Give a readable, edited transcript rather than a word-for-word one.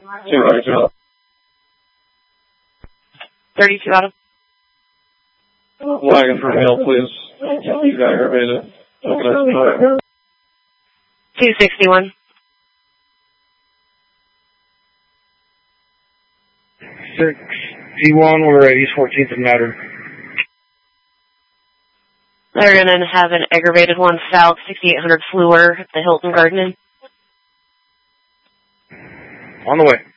Roger. 32 out of. Wagon for mail, please. He's aggravated. 261. 61, we're at East 14th and Matter. They're going to have an aggravated one south, 6800 Fleur, at the Hilton Garden Inn. On the way.